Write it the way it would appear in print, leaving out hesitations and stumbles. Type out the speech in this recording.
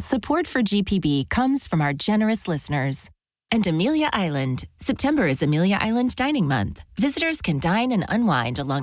Support for GPB comes from our generous listeners. And Amelia Island. September is Amelia Island Dining Month. Visitors can dine and unwind along